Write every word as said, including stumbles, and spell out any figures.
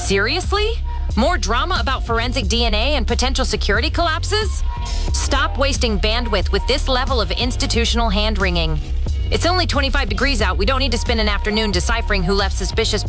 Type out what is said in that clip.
Seriously? More drama about forensic D N A and potential security collapses? Stop wasting bandwidth with this level of institutional hand-wringing. It's only twenty-five degrees out. We don't need to spend an afternoon deciphering who left suspicious